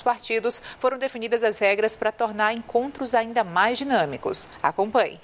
partidos, foram definidas as regras para tornar encontros ainda mais dinâmicos. Acompanhe.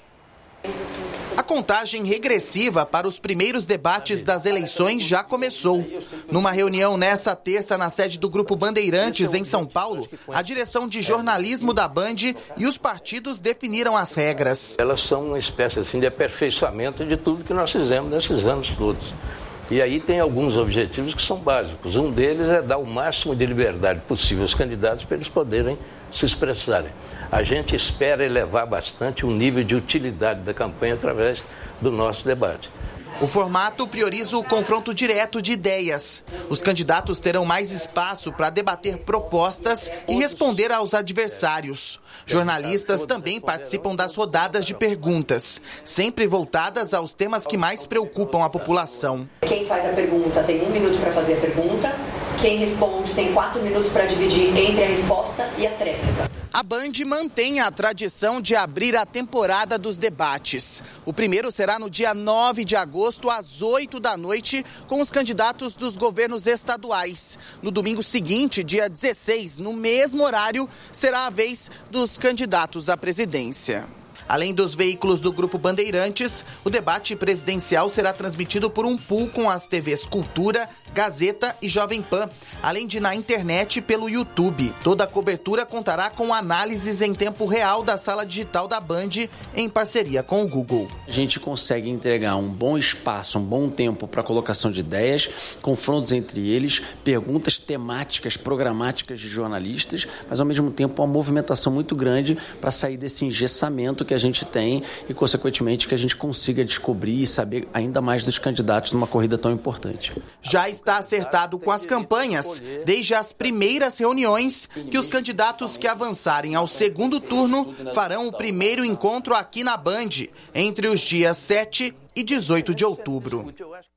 A contagem regressiva para os primeiros debates das eleições já começou. Numa reunião nessa terça na sede do Grupo Bandeirantes, em São Paulo, a direção de jornalismo da Band e os partidos definiram as regras. Elas são uma espécie assim, de aperfeiçoamento de tudo que nós fizemos nesses anos todos. E aí tem alguns objetivos que são básicos. Um deles é dar o máximo de liberdade possível aos candidatos para eles poderem se expressarem. A gente espera elevar bastante o nível de utilidade da campanha através do nosso debate. O formato prioriza o confronto direto de ideias. Os candidatos terão mais espaço para debater propostas e responder aos adversários. Jornalistas também participam das rodadas de perguntas, sempre voltadas aos temas que mais preocupam a população. Quem faz a pergunta tem 1 minuto para fazer a pergunta. Quem responde tem 4 minutos para dividir entre a resposta e a tréplica. A Band mantém a tradição de abrir a temporada dos debates. O primeiro será no dia 9 de agosto, às 8 da noite, com os candidatos dos governos estaduais. No domingo seguinte, dia 16, no mesmo horário, será a vez dos candidatos à presidência. Além dos veículos do Grupo Bandeirantes, o debate presidencial será transmitido por um pool com as TVs Cultura, Gazeta e Jovem Pan, além de na internet pelo YouTube. Toda a cobertura contará com análises em tempo real da sala digital da Band, em parceria com o Google. A gente consegue entregar um bom espaço, um bom tempo para a colocação de ideias, confrontos entre eles, perguntas temáticas, programáticas de jornalistas, mas ao mesmo tempo uma movimentação muito grande para sair desse engessamento que a gente tem e, consequentemente, que a gente consiga descobrir e saber ainda mais dos candidatos numa corrida tão importante. Já está acertado com as campanhas, desde as primeiras reuniões, que os candidatos que avançarem ao segundo turno farão o primeiro encontro aqui na Band, entre os dias 7 e 18 de outubro.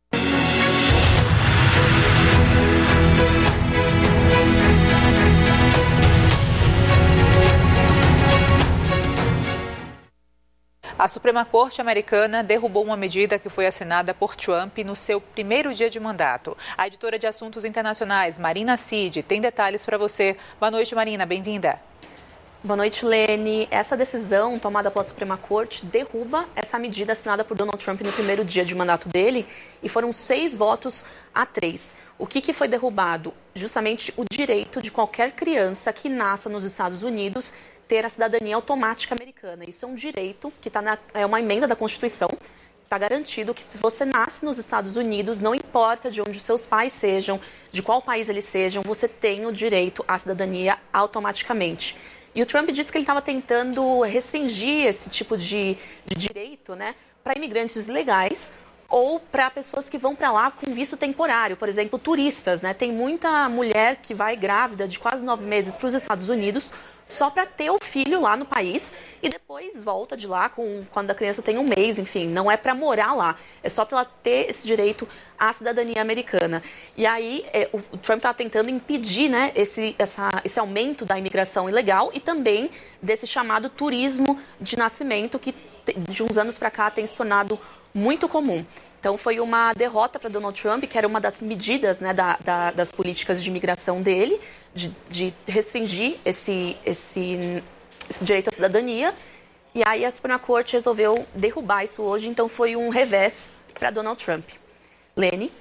A Suprema Corte americana derrubou uma medida que foi assinada por Trump no seu primeiro dia de mandato. A editora de assuntos internacionais, Marina Cid, tem detalhes para você. Boa noite, Marina. Bem-vinda. Boa noite, Lene. Essa decisão tomada pela Suprema Corte derruba essa medida assinada por Donald Trump no primeiro dia de mandato dele e foram 6 votos a 3. O que foi derrubado? Justamente o direito de qualquer criança que nasça nos Estados Unidos ter a cidadania automática americana. Isso é um direito que é uma emenda da Constituição. Está garantido que se você nasce nos Estados Unidos, não importa de onde seus pais sejam, de qual país eles sejam, você tem o direito à cidadania automaticamente. E o Trump disse que ele estava tentando restringir esse tipo de direito, né, para imigrantes legais ou para pessoas que vão para lá com visto temporário, por exemplo, turistas, né? Tem muita mulher que vai grávida de quase 9 meses para os Estados Unidos só para ter o filho lá no país e depois volta de lá quando a criança tem 1 mês, enfim, não é para morar lá, é só para ela ter esse direito à cidadania americana. E aí o Trump está tentando impedir, né, esse aumento da imigração ilegal e também desse chamado turismo de nascimento que de uns anos para cá tem se tornado muito comum. Então foi uma derrota para Donald Trump, que era uma das medidas, né, das políticas de imigração dele, de restringir esse direito à cidadania. E aí a Suprema Corte resolveu derrubar isso hoje, então foi um revés para Donald Trump. Lene?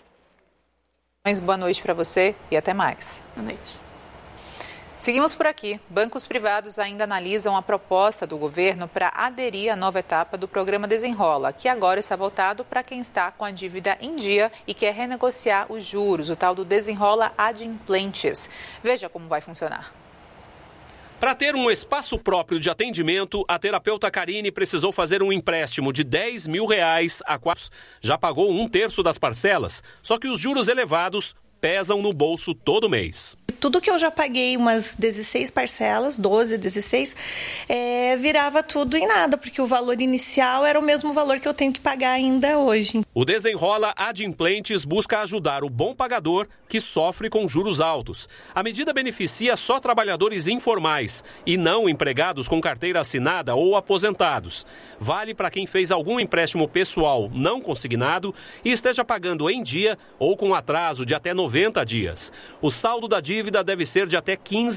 Boa noite para você e até mais. Boa noite. Seguimos por aqui. Bancos privados ainda analisam a proposta do governo para aderir à nova etapa do programa Desenrola, que agora está voltado para quem está com a dívida em dia e quer renegociar os juros, o tal do Desenrola Adimplentes. Veja como vai funcionar. Para ter um espaço próprio de atendimento, a terapeuta Karine precisou fazer um empréstimo de R$10 mil a 4. Já pagou 1/3 das parcelas, só que os juros elevados pesam no bolso todo mês. Tudo que eu já paguei, umas 16 parcelas, 12, 16, virava tudo em nada, porque o valor inicial era o mesmo valor que eu tenho que pagar ainda hoje. O Desenrola Adimplentes busca ajudar o bom pagador que sofre com juros altos. A medida beneficia só trabalhadores informais e não empregados com carteira assinada ou aposentados. Vale para quem fez algum empréstimo pessoal não consignado e esteja pagando em dia ou com atraso de até 90 dias. O saldo da dívida deve ser de até 15